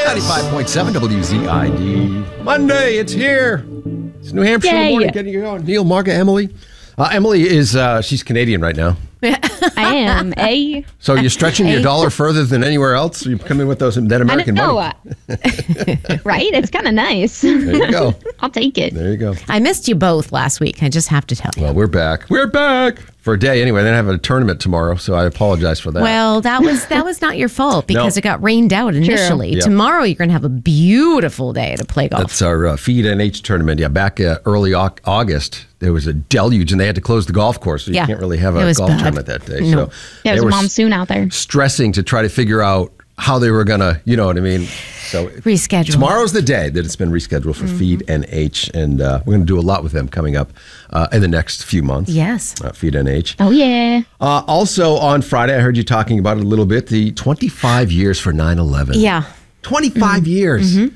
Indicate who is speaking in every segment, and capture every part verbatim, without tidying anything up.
Speaker 1: ninety-five point seven W Z I D. Monday, it's here. It's New Hampshire in the
Speaker 2: Yay.
Speaker 1: morning. Getting you going. Neil, Marga, Emily. Uh, Emily is, uh, she's Canadian right now.
Speaker 2: I am. A.
Speaker 1: So you're stretching your dollar further than anywhere else? You come in with those that American
Speaker 2: I know,
Speaker 1: money.
Speaker 2: uh, right? It's kind of nice.
Speaker 1: There you go.
Speaker 2: I'll take it.
Speaker 1: There you go.
Speaker 3: I missed you both last week. I just have to tell you.
Speaker 1: Well, we're back. We're back for a day anyway. Then I have a tournament tomorrow, so I apologize for that.
Speaker 3: Well, that was that was not your fault because
Speaker 1: No.
Speaker 3: it got rained out initially.
Speaker 1: Yep.
Speaker 3: Tomorrow you're going to have a beautiful day to play golf.
Speaker 1: That's our uh, Feed N H tournament. Yeah, back uh, early au- August, there was a deluge, and they had to close the golf course, so you
Speaker 3: Yeah.
Speaker 1: can't really have
Speaker 3: It
Speaker 1: a
Speaker 3: was
Speaker 1: golf
Speaker 3: bad.
Speaker 1: tournament that day.
Speaker 3: No.
Speaker 1: So
Speaker 2: Yeah,
Speaker 1: they
Speaker 2: it was a
Speaker 1: were
Speaker 2: monsoon out there.
Speaker 1: stressing to try to figure out how they were going to, you know what I mean? So
Speaker 3: Reschedule.
Speaker 1: tomorrow's the day that it's been rescheduled for Feed N H, and uh, we're going to do a lot with them coming up uh, in the next few months.
Speaker 3: Yes.
Speaker 1: Uh, Feed N H.
Speaker 2: Oh, yeah.
Speaker 1: Uh, also on Friday, I heard you talking about it a little bit, the twenty-five years for nine eleven.
Speaker 3: Yeah.
Speaker 1: twenty-five years. Whew,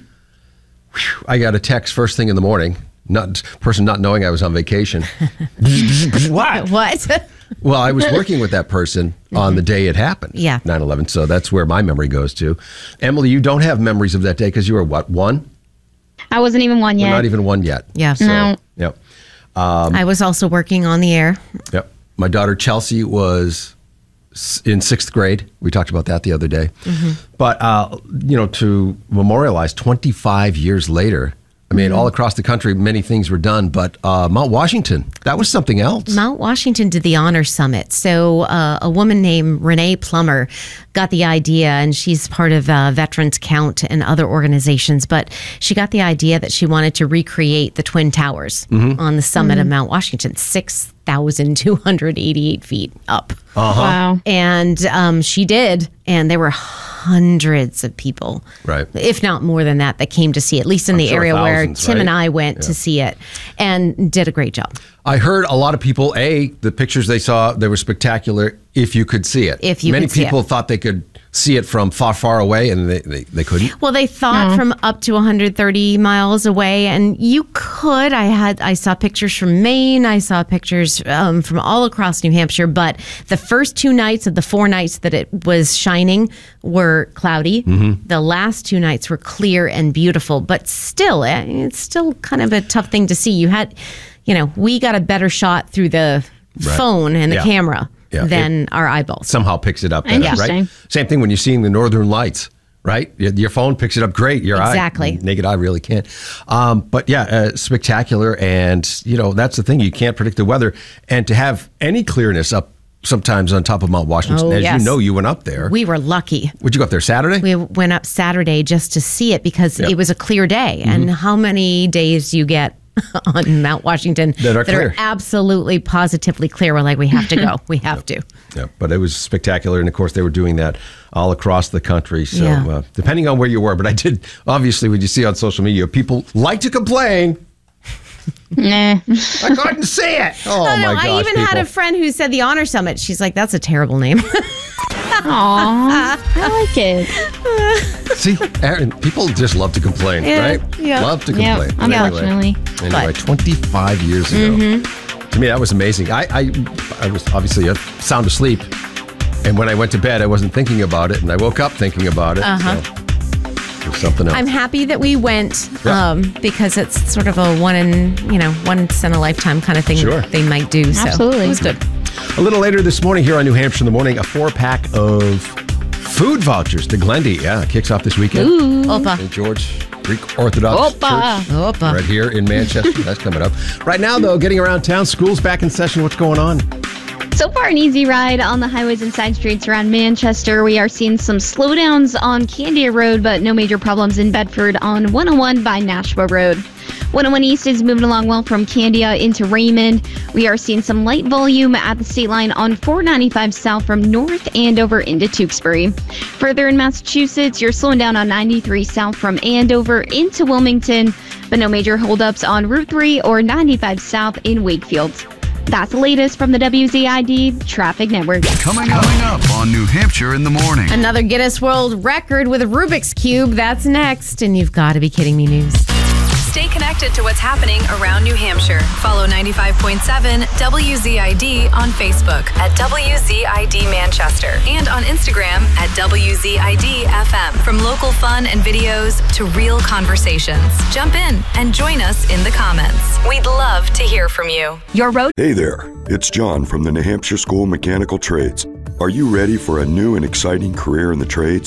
Speaker 1: I got a text first thing in the morning, not person not knowing I was on vacation. What?
Speaker 3: What?
Speaker 1: Well, I was working with that person on the day it happened.
Speaker 3: Yeah.
Speaker 1: nine eleven. So that's where my memory goes to. Emily, you don't have memories of that day because you were what, one?
Speaker 2: I wasn't even one
Speaker 1: Well,
Speaker 2: yet.
Speaker 1: not even one yet.
Speaker 3: Yeah.
Speaker 1: So,
Speaker 2: No.
Speaker 1: Yep.
Speaker 3: I was also working on the air.
Speaker 1: Yep. My daughter Chelsea was s- in sixth grade. We talked about that the other day. But, uh, you know, to memorialize twenty-five years later, I mean, all across the country, many things were done, but uh, Mount Washington, that was something else.
Speaker 3: Mount Washington did the Honor Summit. So uh, a woman named Renee Plummer got the idea, and she's part of uh, Veterans Count and other organizations, but she got the idea that she wanted to recreate the Twin Towers on the summit of Mount Washington, six thousand two hundred eighty-eight feet up.
Speaker 2: Wow.
Speaker 3: And um, she did, and there were hundreds of people,
Speaker 1: Right.
Speaker 3: if not more than that, that came to see it, at least in
Speaker 1: I'm
Speaker 3: the
Speaker 1: sure
Speaker 3: area where
Speaker 1: thousands,
Speaker 3: Tim and
Speaker 1: right?
Speaker 3: I went to see it, and did a great job.
Speaker 1: I heard a lot of people, A, the pictures they saw, they were spectacular if you could see it.
Speaker 3: If you
Speaker 1: Many
Speaker 3: could see
Speaker 1: people
Speaker 3: it.
Speaker 1: thought they could see it from far, far away, and they, they, they couldn't.
Speaker 3: Well, they thought from up to one hundred thirty miles away, and you could. I had I saw pictures from Maine. I saw pictures um, from all across New Hampshire. But the first two nights of the four nights that it was shining were cloudy.
Speaker 1: Mm-hmm.
Speaker 3: The last two nights were clear and beautiful. But still, eh, it's still kind of a tough thing to see. You had, you know, we got a better shot through the
Speaker 1: Right.
Speaker 3: phone and the
Speaker 1: Yeah.
Speaker 3: camera
Speaker 1: Yeah.
Speaker 3: than our eyeballs.
Speaker 1: Somehow picks it up better, right?
Speaker 2: Interesting.
Speaker 1: Same thing when you're seeing the Northern Lights, right? Your, your phone picks it up great. Your
Speaker 3: Exactly.
Speaker 1: eye, naked eye really can't. Um, but yeah, uh, spectacular. And, you know, that's the thing. You can't predict the weather. And to have any clearness up sometimes on top of Mount Washington,
Speaker 3: Oh,
Speaker 1: as
Speaker 3: yes.
Speaker 1: you know, you went up there.
Speaker 3: We were lucky.
Speaker 1: Would you go up there Saturday?
Speaker 3: We went up Saturday just to see it because
Speaker 1: Yeah.
Speaker 3: it was a clear day. And how many days you get on Mount Washington
Speaker 1: That are clear.
Speaker 3: absolutely positively clear? We're like, we have to go. We have to.
Speaker 1: Yeah, but it was spectacular, and of course they were doing that all across the country. So
Speaker 3: Yeah.
Speaker 1: uh, depending on where you were, but I did obviously when you see on social media, people like to complain.
Speaker 2: Nah.
Speaker 1: I couldn't see it. Oh
Speaker 3: I
Speaker 1: my
Speaker 3: know.
Speaker 1: gosh!
Speaker 3: I even had
Speaker 1: people.
Speaker 3: a friend who said the Honor Summit. She's like, that's a terrible name.
Speaker 2: Aw. I like it.
Speaker 1: See, Aaron, people just love to complain,
Speaker 3: Yeah,
Speaker 1: right?
Speaker 3: yeah.
Speaker 1: Love to
Speaker 2: Yeah,
Speaker 1: complain. But
Speaker 2: unfortunately.
Speaker 1: Anyway, anyway
Speaker 3: But-
Speaker 1: twenty-five years ago.
Speaker 3: Mm-hmm.
Speaker 1: To me, that was amazing. I, I, I was obviously uh, sound asleep, and when I went to bed, I wasn't thinking about it, and I woke up thinking about it.
Speaker 3: Uh-huh.
Speaker 1: So it was something else.
Speaker 3: I'm happy that we went
Speaker 1: Yeah.
Speaker 3: um, because it's sort of a one in, you know, once in a lifetime kind of thing
Speaker 1: Sure.
Speaker 3: they might do. So
Speaker 2: Absolutely.
Speaker 3: it was good.
Speaker 1: A little later this morning here on New Hampshire in the Morning, a four-pack of food vouchers to Glendy. Yeah, kicks off this weekend.
Speaker 3: Opa.
Speaker 1: Saint George Greek Orthodox
Speaker 2: Opa.
Speaker 1: Church.
Speaker 3: Opa.
Speaker 1: Right here in Manchester. That's coming up. Right now, though, getting around town, school's back in session. What's going on?
Speaker 2: So far, an easy ride on the highways and side streets around Manchester. We are seeing some slowdowns on Candia Road, but no major problems in Bedford on one oh one by Nashua Road. one oh one East is moving along well from Candia into Raymond. We are seeing some light volume at the state line on four ninety-five South from North Andover into Tewksbury. Further in Massachusetts, you're slowing down on ninety-three South from Andover into Wilmington, but no major holdups on Route three or ninety-five South in Wakefield. That's the latest from the W Z I D Traffic Network.
Speaker 4: Coming, coming up on New Hampshire in the Morning.
Speaker 3: Another Guinness World Record with a Rubik's Cube. That's next. And you've got to be kidding me news.
Speaker 5: Stay connected to what's happening around New Hampshire. Follow ninety-five point seven W Z I D on Facebook at W Z I D Manchester and on Instagram at W Z I D F M. From local fun and videos to real conversations. Jump in and join us in the comments. We'd love to hear from you.
Speaker 2: Your road.
Speaker 6: Hey there, it's John from the New Hampshire School of Mechanical Trades. Are you ready for a new and exciting career in the trades?